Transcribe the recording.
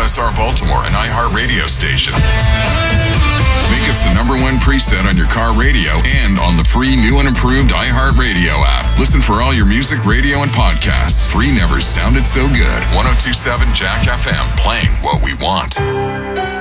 WSR Baltimore, an iHeartRadio station. Make us the #1 preset on your car radio and on the free new and improved iHeartRadio app. Listen for all your music, radio, and podcasts. Free never sounded so good. 102.7 Jack FM, playing what we want.